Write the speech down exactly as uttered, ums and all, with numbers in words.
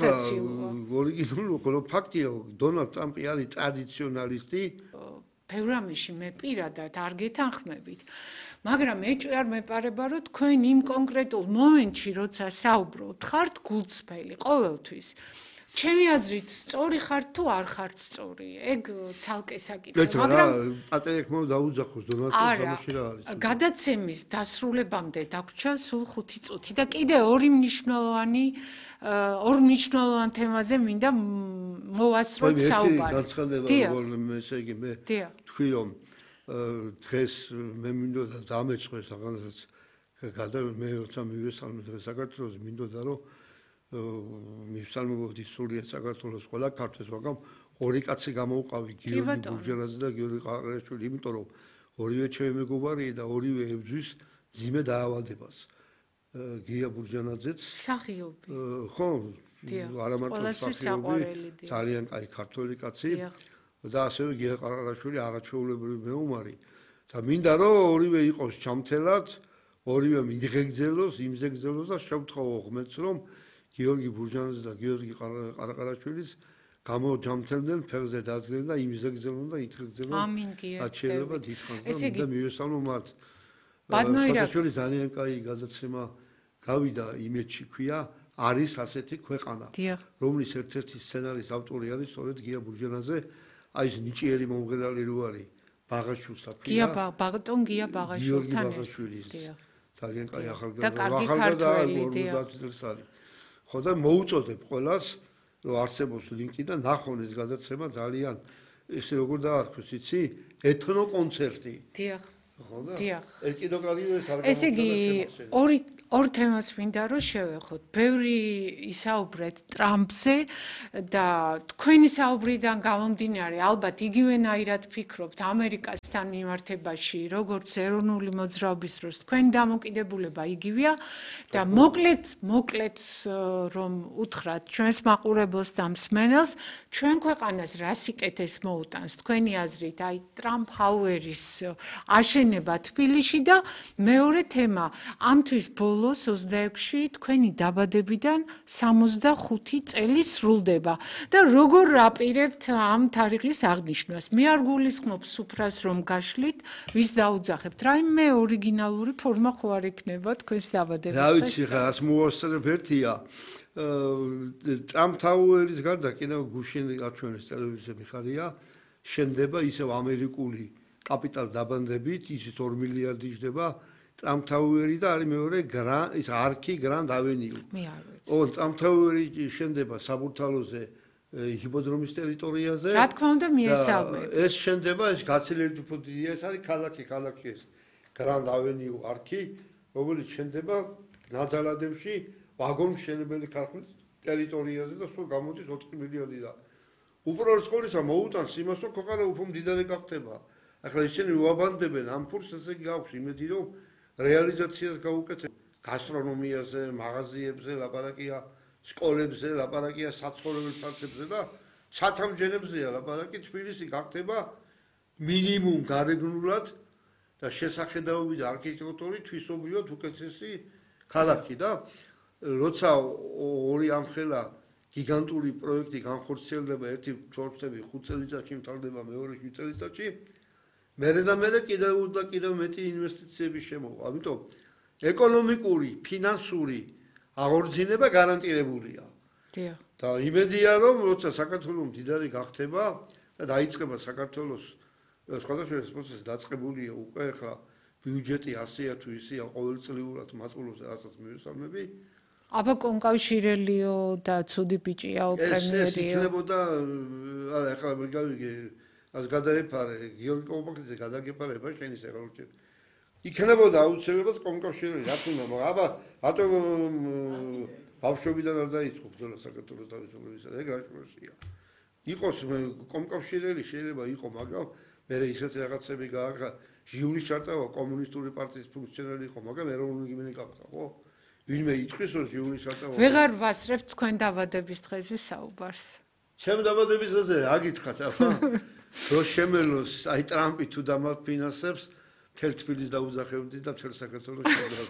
ორიგინალური ხოლო ფაქტია რომ დონალდ ტრამპი არის ტრადიციონალისტი. ბევრამში მე პირადად არ გეთანხმებით. მაგრამ ეჭვი არ მეპარება რომ თქვენ იმ კონკრეტულ მომენტში როცა საუბრობთ ხართ გულწრფელი ყოველთვის. ჩემი აზრით სწორი ხართ თუ არ ხართ სწორი. ეგ ცალკე საკითხია, მაგრამ პატერი ეხმო დაუძახოს დონალდ ტრამპი რა არის. გადაცემის დასრულებამდე დაგვრჩა სულ ხუთი წუთი და კიდე ორი მნიშვნელოვანი ორ მნიშვნელოვან თემაზე მინდა მოვასწროთ საუბარი. განცხადება რომ ესე იგი მე თქვი რომ დღეს მე მინდოდა დამეწყვეს აღანაც გადა მე როცა მივესალმე დღეს საქართველოს მინდოდა რომ მივსალმებოდი სრულიად საქართველოს ყველა ქართველს, მაგრამ ორი კაცი გამოვყავი გიორგი ბურჯანაძე და გიორგი ყარაშვილი, იმიტომ რომ ორივე ჩემი მეგობარია და ორივე ებძვის ძიმე დაავადებას. გია ბურჯანაძეც სახიობი. ხო, არა მარტო სახიობი, ძალიან კაი ქართველი კაცი და ასევე გია ყარაშვილი არაჩვეულებრივი მეომარი. და მინდა რომ ორივე იყოს ჩამთელად, ორივე მიიღეგზელოს, იმზეგზელოს და შევთხოვო ღმერთს რომ გიორგი ბურჯანაძე და გიორგი ყარაყარაშვილის გამოჯამთელდნენ ფეხზე დადგნენ და იმზეგზელონ და ითღეგზელონ. ამინ გიორგი. აჩერება დიდხანს და მივესალმო მათ. ბადნოირაშვილი ძალიან კაი გადაცემა გავიდა იმედში ქვია არის ასეთი ქვეყანა, რომლის ერთ-ერთი სცენარის ავტორი არის სწორედ გია ბურჯანაძე, აი ეს ნიჭიერი მომღერალი რო არის ბაღაშვილსა ქვია. გია ბაგტონ გია ბაღაშვილთან ერთად. ძალიან კაი ახალგაზრდა ორმოცდაათი წელს არის. ხო და მოუწოდებ ყველას რომ არსებობს ლინკი და ნახონ ეს გადაცემა ძალიან ესე როგორ დაარქვეს იცი ეთნო კონცერტი. დიახ. ხო და დიახ. ეს კიდო კარგი ეს არ გამოსცემს. ესე იგი ორი ორ თემას მინდა რომ შევეხოთ. ბევრი ისაუბრეთ ტრამპზე და თქვენი საუბრიდან გამომდინარე ალბათ იგივენაირად ფიქრობთ ამერიკასთან მიმართებაში როგორც ეროვნული მოძრაობის დროს თქვენი დამოკიდებულება იგივეა და მოკლედ მოკლედ რომ უთხრათ ჩვენს მაყურებელს და მსმენელს ჩვენ ქვეყანას რა სიკეთეს მოუტანს თქვენი აზრით აი ტრამპ ჰაუერის აშენება თბილისში და მეორე თემა ამთვის ბოლოს ოცდაექვსში თქვენი დაბადებიდან სამოცდახუთი წელი სრულდება და როგორ აპირებთ ამ თარიღის აღნიშვნას? მე არ გულისხმობ სუფრას რომ გაშლით, ვის დაუძახებთ? რაიმე ორიგინალური ფორმა ხო არ ექნება თქვენს დაბადების დღეს? რა ვიცი, ხა ას მოვასწრებ ერთია. ტრამპ თაუერის გარდა კიდევ გუშინ აჩვენეს ტელევიზიაზე ხარია, შენდება ისევ ამერიკული კაპიტალ დაბანდებით, ისიც ორ მილიარდი ჯდება ტრამპ თაუერი და არის მეორე ის არქი გრანდ ავენიუ. მე არ ვიცი. ო ტრამპ თაუერი შენდება საბურთალოზე ჰიპოდრომის ტერიტორიაზე. რა თქმა უნდა მიესალმებ. ეს შენდება ეს გაცილებით უფრო დიდია, ეს არის ქალაქი, ქალაქი ეს გრანდ ავენიუ არქი, რომელიც შენდება ნაძალადებში ვაგონმშენებელი ქარხნის ტერიტორიაზე და სულ გამოდის ოთხი მილიონი და უპირველეს ყოვლისა მოუტანს იმას, რომ ქვეყანა უფრო მდიდარი გახდება. ახლა ისინი უაბანდებენ ამ ფურს, ესე იგი აქვს იმედი, რომ რეალიზაციას გაუკეთებენ. გასტრონომიაზე, მაღაზიებზე, ლაპარაკია სკოლებზე, ლაპარაკია საცხოვრებელ ფართებზე და ცათამბჯენებზეა ლაპარაკი. თბილისი გახდება მინიმუმ გარეგნულად და შესახედაობით არქიტექტურით თვისობრივად უკეთესი ქალაქი და როცა ორი ამხელა გიგანტური პროექტი განხორციელდება, ერთი პროექტები ხუთ წელიწადში მთავრდება, მეორე შვიდ წელიწადში მერე და მერე კიდევ და კიდევ მეტი ინვესტიციები შემოვა. ამიტომ ეკონომიკური, ფინანსური აღორძინება გარანტირებულია. დიახ. და იმედია რომ როცა საქართველოს მდიდარი გახდება და დაიწყება საქართველოს სხვადასხვა პროცესი დაწყებულია უკვე ახლა ბიუჯეტი ასეა თუ ისეა ყოველწლიურად მატულობს რასაც მივესალმები. აბა კონკავშირელიო და ცუდი ბიჭიაო პრემიერიო. ეს იქნებოდა არა ახლა გავიგე ას გადაეფარე გიორგი კომპაქტზე გადაგეფარება შენი სერვერში. იქნებოდა აუცილებლად კომკავშირელი, რა თქმა უნდა, აბა რატო ბავშვობიდან არ დაიწყო ბრძოლა საქართველოს თავისუფლებისა და ეგ რა შემოსია. იყოს კომკავშირელი შეიძლება იყო, მაგრამ მე ისეთ რაღაცები გააკრა, ჟიურის ჩარტავა კომუნისტური პარტიის ფუნქციონერი იყო, მაგრამ ეროვნული გიმენი გახდა, ხო? ვინმე იტყვის რომ ჟიურის ჩარტავა ვეღარ ვასწრებთ თქვენ დაბადების დღეზე საუბარს. ჩემ დაბადების დღეზე რა გითხრათ ახლა? რო შემელოს აი ტრამპი თუ დამაფინანსებს თელ თბილისს დაუძახებდი და თელ საქართველოს შევდრავდი.